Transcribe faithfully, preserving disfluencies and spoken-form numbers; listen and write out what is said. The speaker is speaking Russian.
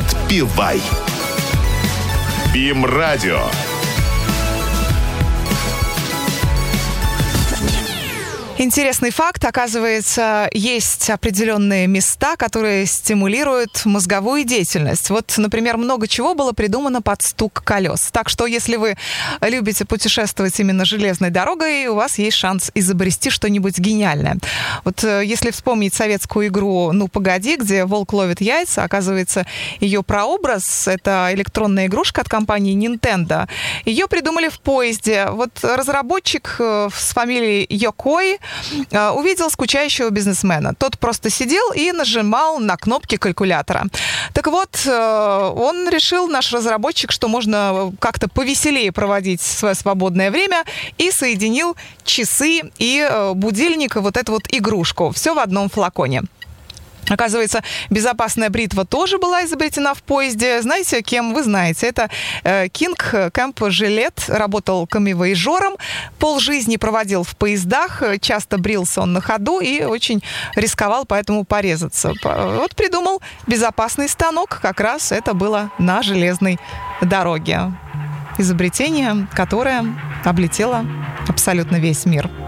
Подпевай. БИМ-радио. Интересный факт. Оказывается, есть определенные места, которые стимулируют мозговую деятельность. Вот, например, много чего было придумано под стук колес. Так что, если вы любите путешествовать именно железной дорогой, у вас есть шанс изобрести что-нибудь гениальное. Вот если вспомнить советскую игру «Ну, погоди», где волк ловит яйца, оказывается, ее прообраз — это электронная игрушка от компании Nintendo. Ее придумали в поезде. Вот разработчик с фамилией Йокой увидел скучающего бизнесмена. Тот просто сидел и нажимал на кнопки калькулятора. Так вот, он решил, наш разработчик, что можно как-то повеселее проводить свое свободное время, и соединил часы и будильник, вот эту вот игрушку. Все в одном флаконе. Оказывается, безопасная бритва тоже была изобретена в поезде. Знаете, кем? Вы знаете. Это Кинг Кэмп Жилет. Работал камевояжером. Полжизни проводил в поездах. Часто брился он на ходу и очень рисковал поэтому порезаться. Вот придумал безопасный станок. Как раз это было на железной дороге. Изобретение, которое облетело абсолютно весь мир.